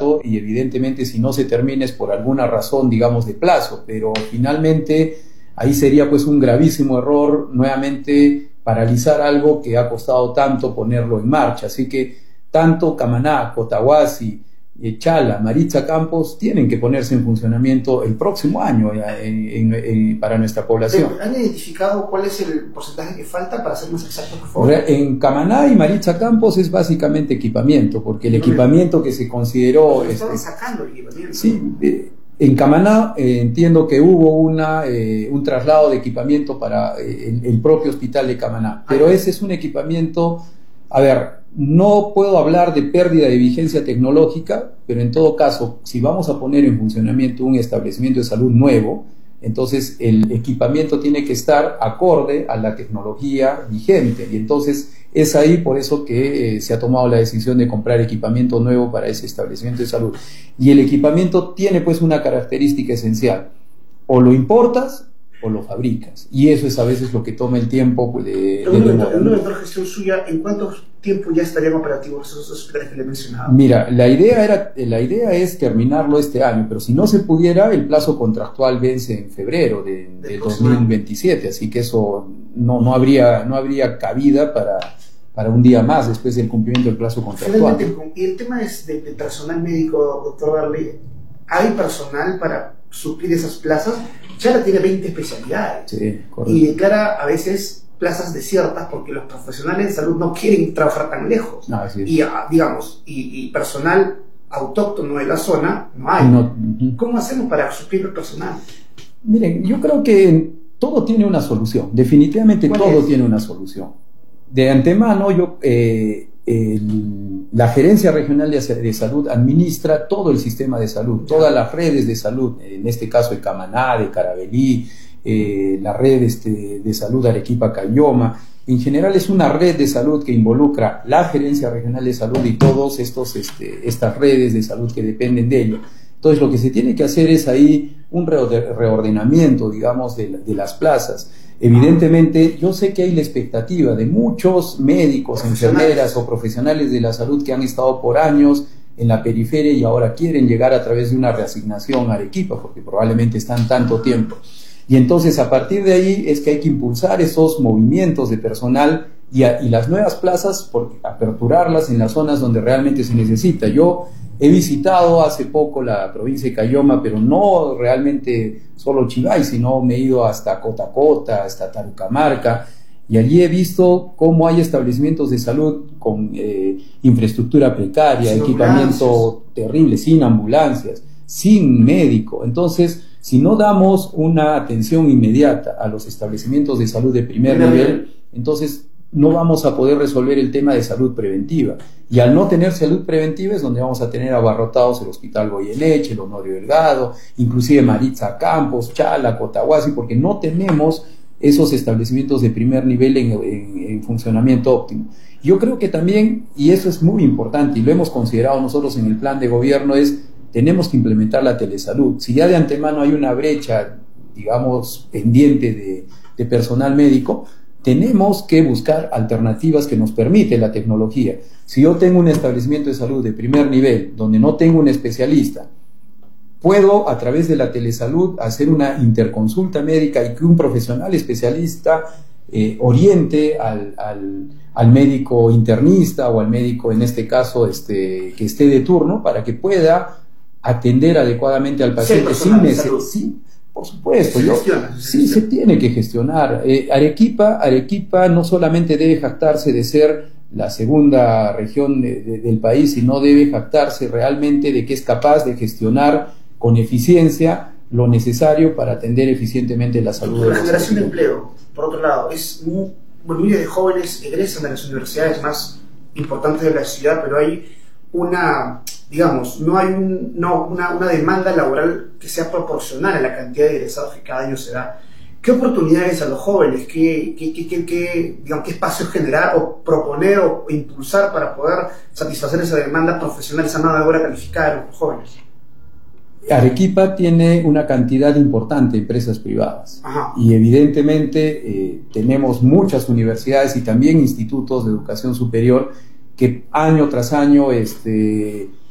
contrato y evidentemente si no se termina es por alguna razón, digamos, de plazo, pero finalmente ahí sería pues un gravísimo error nuevamente paralizar algo que ha costado tanto ponerlo en marcha. Así que tanto Camaná, Cotahuasi, Chala, Maritza Campos tienen que ponerse en funcionamiento el próximo año para nuestra población. ¿Han identificado cuál es el porcentaje que falta para ser más exactos, por favor? En Camaná y Maritza Campos es básicamente equipamiento, porque el equipamiento que se consideró... Estaban sacando el equipamiento. Sí, en Camaná entiendo que hubo un traslado de equipamiento para el propio hospital de Camaná, pero ese es un equipamiento, a ver, no puedo hablar de pérdida de vigencia tecnológica, pero en todo caso, si vamos a poner en funcionamiento un establecimiento de salud nuevo, entonces el equipamiento tiene que estar acorde a la tecnología vigente, y entonces es ahí por eso que se ha tomado la decisión de comprar equipamiento nuevo para ese establecimiento de salud. Y el equipamiento tiene pues una característica esencial: o lo importas o lo fabricas, y eso es a veces lo que toma el tiempo de una mejor gestión suya. ¿En cuánto tiempo ya estarían operativos esos hospitales que le mencionaba? Mira, la idea es terminarlo este año, pero si no se pudiera, el plazo contractual vence en febrero del 2027, así que eso no habría cabida para un día más después del cumplimiento del plazo contractual. Y el tema es de personal médico, doctor Darley. ¿Hay personal para suplir esas plazas? Chala tiene 20 especialidades, sí, correcto, y declara a veces plazas desiertas porque los profesionales de salud no quieren trabajar tan lejos. Y digamos, y personal autóctono de la zona no hay. ¿Cómo hacemos para suplir el personal? Miren, yo creo que todo tiene una solución, definitivamente todo tiene una solución. De antemano, la Gerencia Regional de Salud administra todo el sistema de salud, todas las redes de salud, en este caso de Camaná, de Caravelí, la red de salud Arequipa-Cayoma. En general es una red de salud que involucra la Gerencia Regional de Salud y todos estas redes de salud que dependen de ello. Entonces lo que se tiene que hacer es ahí un reordenamiento, digamos, de las plazas. Evidentemente, yo sé que hay la expectativa de muchos médicos, enfermeras o profesionales de la salud que han estado por años en la periferia y ahora quieren llegar a través de una reasignación a Arequipa, porque probablemente están tanto tiempo. Y entonces, a partir de ahí es que hay que impulsar esos movimientos de personal y las nuevas plazas, aperturarlas en las zonas donde realmente se necesita. Yo he visitado hace poco la provincia de Cayoma, pero no realmente solo Chivay, sino me he ido hasta Cotacota, hasta Tarucamarca, y allí he visto cómo hay establecimientos de salud con infraestructura precaria, sin equipamiento terrible, sin ambulancias, sin médico. Entonces, si no damos una atención inmediata a los establecimientos de salud de primer nivel, entonces no vamos a poder resolver el tema de salud preventiva. Y al no tener salud preventiva es donde vamos a tener abarrotados el Hospital Goyeneche, el Honorio Delgado, inclusive Maritza Campos, Chala, Cotahuasi, porque no tenemos esos establecimientos de primer nivel en funcionamiento óptimo. Yo creo que también, y eso es muy importante, y lo hemos considerado nosotros en el plan de gobierno, tenemos que implementar la telesalud. Si ya de antemano hay una brecha, digamos, pendiente de personal médico, tenemos que buscar alternativas que nos permite la tecnología. Si yo tengo un establecimiento de salud de primer nivel, donde no tengo un especialista, puedo a través de la telesalud hacer una interconsulta médica y que un profesional especialista oriente al médico internista o al médico, en este caso, que esté de turno, para que pueda atender adecuadamente al paciente sin necesidad. Por supuesto, se tiene que gestionar. Arequipa no solamente debe jactarse de ser la segunda región del país, sino debe jactarse realmente de que es capaz de gestionar con eficiencia lo necesario para atender eficientemente la salud de los pacientes. La generación de empleo, por otro lado, miles de jóvenes egresan de las universidades más importantes de la ciudad, pero hay no hay una demanda laboral que sea proporcional a la cantidad de egresados que cada año se da. ¿Qué oportunidades a los jóvenes, qué espacios generar o proponer o impulsar para poder satisfacer esa demanda profesional, esa mano de obra calificada de los jóvenes? Arequipa tiene una cantidad importante de empresas privadas. Y evidentemente tenemos muchas universidades y también institutos de educación superior que año tras año